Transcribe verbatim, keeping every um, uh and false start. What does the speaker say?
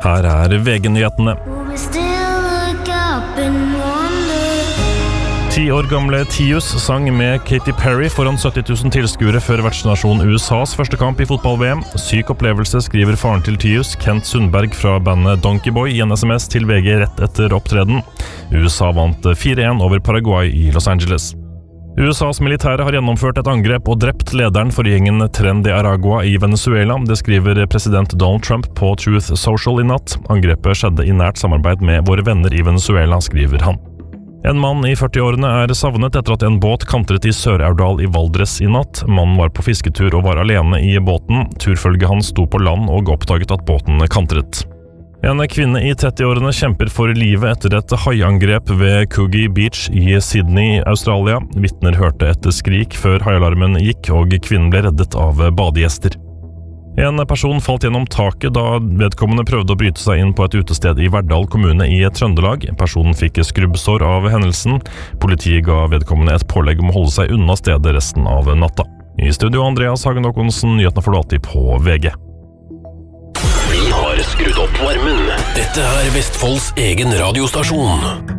Her er V G-nyhetene. Ti år gamle Tius sang med Katy Perry foran sytti tusen tilskuere før vertsnasjon U S A's første kamp i fotball-V M. Syk opplevelse, skriver faren til Tius, Kent Sundberg fra bandet Donkey Boy, i en sms til V G rett etter opptreden. U S A vant fire en over Paraguay i Los Angeles. U S A's militære har gjennomført et angrep og drept lederen for gjengen Tren de Aragua i Venezuela. Det skriver president Donald Trump på Truth Social i natt. Angrepet skjedde i nært samarbeid med våre venner i Venezuela, skriver han. En mann i førti-årene er savnet etter at en båt kantret i Sør-Aurdal i Valdres i natt. Mannen var på fisketur og var alene i båten. Turfølget hans sto på land og oppdaget at båten kantret. En kvinne i tretti-årene kjemper for livet etter et haiangrep ved Coogee Beach i Sydney, Australia. Vitner hørte et skrik før haialarmen gikk, og kvinnen ble reddet av badegjester. En person falt gjennom taket da vedkommende prøvde å bryte seg inn på et utested i Verdal kommune i Trøndelag. Personen fikk skrubbsår av hendelsen. Politiet ga vedkommende et pålegg om å holde seg unna stedet resten av natta. I studio Andreas Hagen Håkonsen, nyhetene får du alltid på V G. Vi har skrudd opp varmen. Dette er Vestfolds egen radiostasjon.